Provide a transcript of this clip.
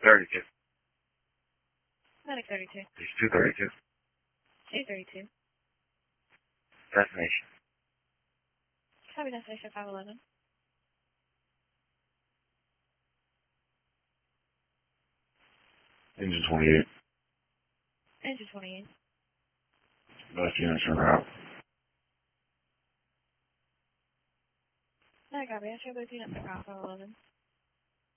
32. Medic 32. There's 232. 232. Destination. Copy destination 511. Engine 28. Engine 28. Best units en route. Medic copy. I show both units at 511.